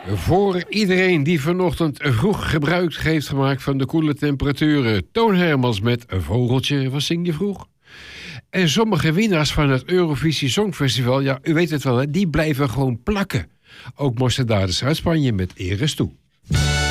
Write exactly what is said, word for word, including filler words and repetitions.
Voor iedereen die vanochtend vroeg gebruik heeft gemaakt van de koele temperaturen. Toon Hermans met een vogeltje, wat zing je vroeg? En sommige winnaars van het Eurovisie Songfestival, ja, u weet het wel, hè, die blijven gewoon plakken. Ook Mosterdades uit Spanje met eres toe.